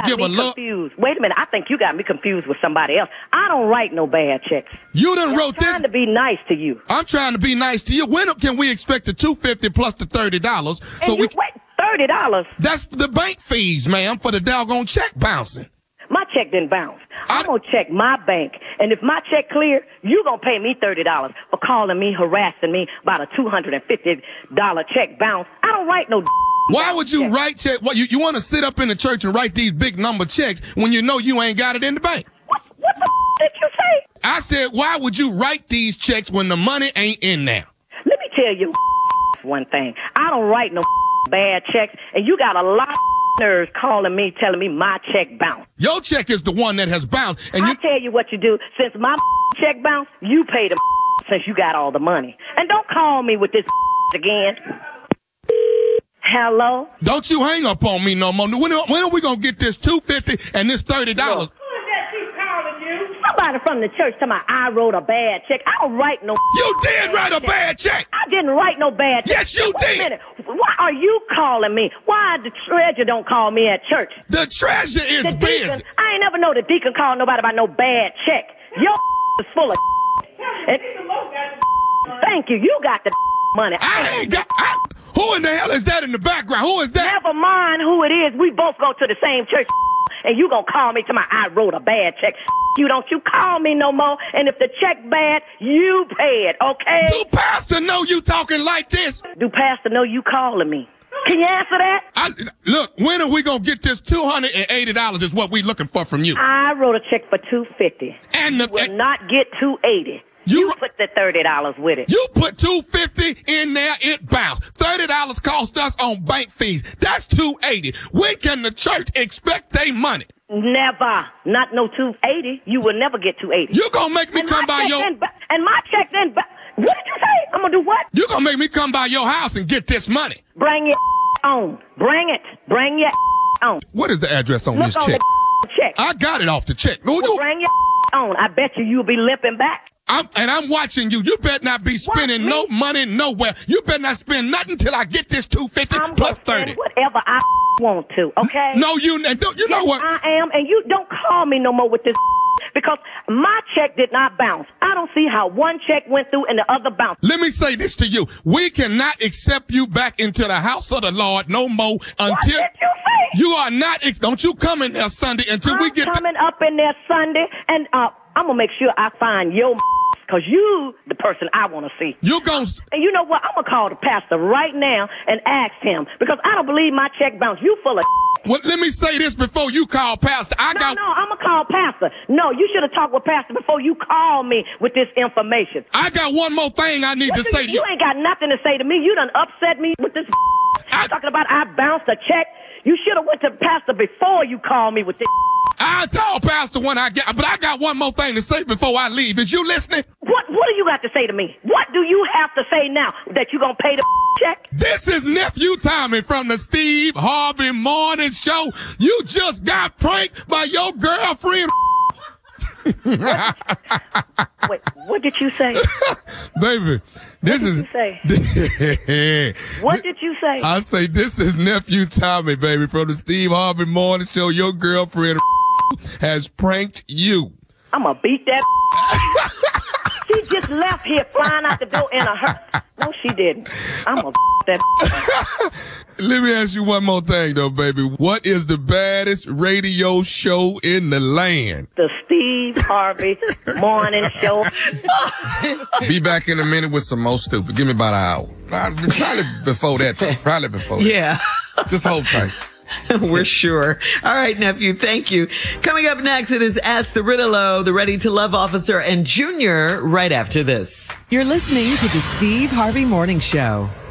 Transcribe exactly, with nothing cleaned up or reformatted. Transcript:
got give me a look. confused. Wait a minute. I think you got me confused with somebody else. I don't write no bad checks. You done I'm wrote this. trying to be nice to you. I'm trying to be nice to you. When can we expect the two fifty plus the thirty dollars? And So you, we. wait, thirty dollars? That's the bank fees, ma'am, for the doggone check bouncing. My check didn't bounce. I- I'm going to check my bank. And if my check clear, you going to pay me thirty dollars for calling me, harassing me about a two hundred fifty dollars check bounce. I don't write no Why would you check. write check? What, you, you want to sit up in the church and write these big number checks when you know you ain't got it in the bank? What, what the did you say? I said, why would you write these checks when the money ain't in there? Let me tell you one thing. I don't write no bad checks, and you got a lot of nerves calling me, telling me my check bounced. Your check is the one that has bounced, and I you. tell you what you do. Since my check bounced, you pay the since you got all the money. And don't call me with this again. Hello? Don't you hang up on me no more. When, are- when are we gonna get this two fifty and this thirty dollars? Somebody from the church tell me I wrote a bad check. I don't write no. You did write a bad check. I didn't write no bad check. Yes, you Wait did. a minute. Why are you calling me? Why the treasurer don't call me at church? The treasure is The deacon, busy. I ain't never know the deacon called nobody about no bad check. Your is full of and, thank you. You got the money. I ain't got. I, who in the hell is that in the background? Who is that? Never mind who it is. We both go to the same church. And you gonna call me to my I wrote a bad check. You don't you call me no more. And if the check bad, you pay it, okay? Do pastor know you talking like this? Do pastor know you calling me? Can you answer that? I, look, when are we gonna get this two hundred eighty dollars is what we looking for from you. I wrote a check for two fifty. And the, Will and not get two eighty. You- You put the thirty dollars with it. you put two fifty in there, it bounced. thirty dollars cost us on bank fees. That's two eighty. When can the church expect their money? Never. Not no two eighty. You will never get two eighty. You gonna make me And come my by check your then ba- and my check then ba- what did you say? I'm gonna do what? You gonna make me come by your house and get this money. Bring your on. Bring it. Bring your on. What is the address on Look this on check? the check. I got it off the check. No, Well, you, bring your on. I bet you you'll be limping back. I'm, and I'm watching you. You better not be spending me? no money nowhere. You better not spend nothing till I get this two fifty I'm plus gonna spend thirty. whatever I want to, okay? No, you and don't. You know Yes, what? I am, and you don't call me no more with this because my check did not bounce. I don't see how one check went through and the other bounced. Let me say this to you. We cannot accept you back into the house of the Lord no more until What did you say? you are not. ex- Don't you come in there Sunday until I'm we get. coming up in there Sunday, and uh, I'm gonna make sure I find your because you the person I want to see. You gon' And you know what? I'm gonna call the pastor right now and ask him because I don't believe my check bounced. You full of. Well, let me say this before you call Pastor. I No, got. no, I'm gonna call pastor. No, you should have talked with pastor before you call me with this information. I got one more thing I need What to do say you, to you. you ain't got nothing to say to me. You done upset me with this. I- talking about I bounced a check. You should have went to pastor before you called me with this. I told Pastor when I get, but I got one more thing to say before I leave. Is you listening? What What do you got to say to me? What do you have to say now that you gonna pay the check? This is Nephew Tommy from the Steve Harvey Morning Show. You just got pranked by your girlfriend. Wait, what did you say? Baby, this is. you say? say? What did you say? I say this is Nephew Tommy, baby, from the Steve Harvey Morning Show. Your girlfriend has pranked you. I'm gonna beat that. She just left here flying out the door in a hearse. No, she didn't. I'm gonna that. Let me ask you one more thing, though, baby. What is the baddest radio show in the land? The Steve Harvey Morning Show. Be back in a minute with some more stupid. Give me about an hour. Probably before that. Though. Probably before that. Yeah. Just hold tight. We're sure. All right, nephew, thank you. Coming up next, it is Ask the Riddle-O, the Ready to Love officer, and Junior right after this. You're listening to the Steve Harvey Morning Show.